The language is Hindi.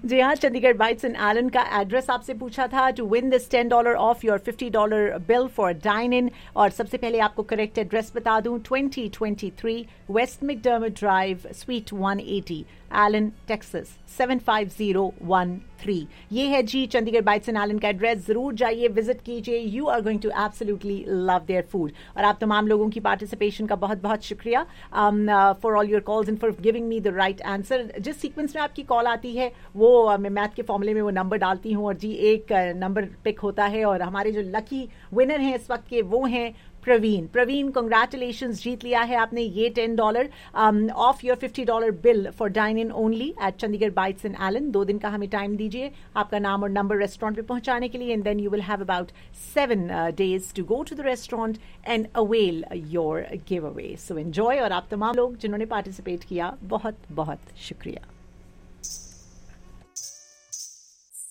जी हाँ, चंडीगढ़ बाइट्स इन एलन का एड्रेस आपसे पूछा था to win this $10 of your $50 bill for dine in. और सबसे पहले आपको करेक्ट एड्रेस बता दूं, 2023 waste मैकडर्मिट drive, sweet 180, Elon, Texas 75013। ये है जी चंडीगढ़ बाइट्स इन एलन का एड्रेस। जरूर जाइए, विजिट कीजिए। You are going to absolutely love their food. और आप तमाम लोगों की पार्टिसिपेशन का बहुत बहुत शुक्रिया for all your calls and for giving me the right answer. जिस सीक्वेंस में आपकी कॉल आती है वो मैं मैथ के फॉर्मूले में वो नंबर डालती हूँ और जी एक नंबर पिक होता है। और हमारे जो लकी विनर हैं इस वक्त के वो हैं प्रवीण, कंग्रेचुलेशंस, जीत लिया है आपने ये $10 of your $50 bill for dine in only eight Chandigarh bytes in Elon. 2 दिन का हमें टाइम दीजिए, आपका नाम और नंबर रेस्टोरेंट पे पहुंचाने के लिए, and then you will have about 7 days to go to the restaurant and avail your give away. So enjoy. और आप तमाम लोग जिन्होंने पार्टिसिपेट किया, बहुत बहुत शुक्रिया।